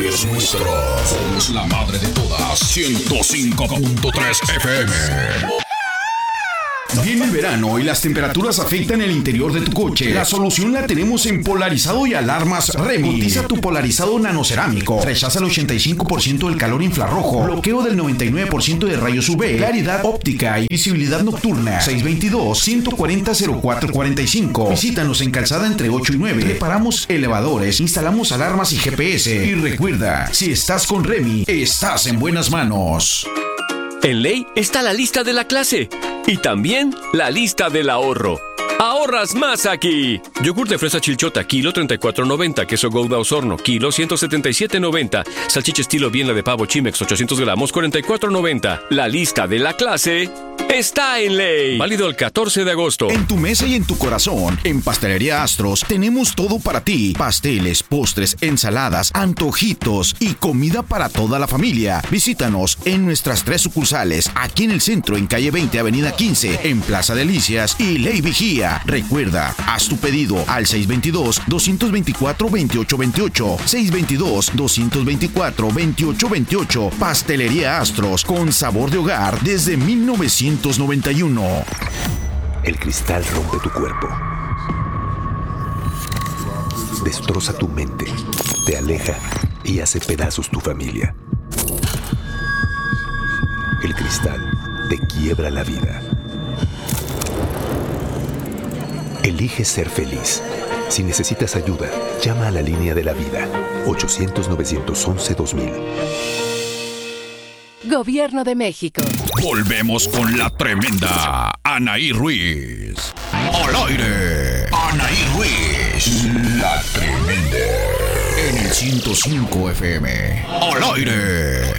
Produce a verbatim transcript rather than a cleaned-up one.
es nuestro. Somos la madre de todas. ciento cinco punto tres F M. Viene el verano y las temperaturas afectan el interior de tu coche. La solución la tenemos en Polarizado y Alarmas Remy. Cotiza tu polarizado nanocerámico. Rechaza el ochenta y cinco por ciento del calor infrarrojo. Bloqueo del noventa y nueve por ciento de rayos U V. Claridad óptica y visibilidad nocturna. seis dos dos, uno cuatro cero, cero cuatro cuatro cinco. Visítanos en Calzada entre ocho y nueve. Reparamos elevadores, instalamos alarmas y G P S. Y recuerda, si estás con Remy, estás en buenas manos. En Ley está la lista de la clase y también la lista del ahorro. ¡Ahorras más aquí! Yogur de fresa Chilchota, kilo treinta y cuatro noventa. Queso Gouda Osorno, kilo ciento setenta y siete noventa. Salchicha estilo Bienla de pavo Chimex, ochocientos gramos, cuarenta y cuatro noventa. La lista de la clase está en Ley. Válido el catorce de agosto. En tu mesa y en tu corazón, en Pastelería Astros, tenemos todo para ti. Pasteles, postres, ensaladas, antojitos y comida para toda la familia. Visítanos en nuestras tres sucursales, aquí en el centro, en calle veinte, avenida quince, en Plaza Delicias y Ley Vigía. Recuerda, haz tu pedido al seis dos dos, dos dos cuatro, dos ocho dos ocho, seis dos dos, dos dos cuatro, dos ocho dos ocho. Pastelería Astros, con sabor de hogar desde mil novecientos noventa y uno. El cristal rompe tu cuerpo, destroza tu mente, te aleja y hace pedazos tu familia. El cristal te quiebra la vida. Elige ser feliz. Si necesitas ayuda, llama a la línea de la vida. ochocientos, novecientos once, dos mil. Gobierno de México. Volvemos con la tremenda Anaí Ruiz. Al aire. Anaí Ruiz. La tremenda. En el ciento cinco F M. Al aire.